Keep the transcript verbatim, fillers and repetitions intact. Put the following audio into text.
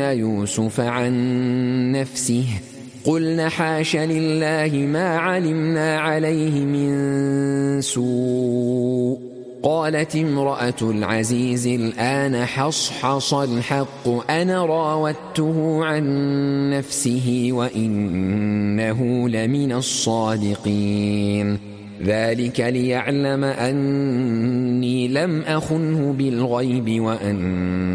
رَوَدتُّنَا يُوسُفَ عَن نَّفْسِهِ قُلْنَ حَاشَ لِلَّهِ مَا عَلِمْنَا عَلَيْهِ مِن سُوءٍ قالت امرأة العزيز الآن حصحص الحق أنا راودته عن نفسه وإنه لمن الصادقين ذلك ليعلم أني لم أخنه بالغيب وأن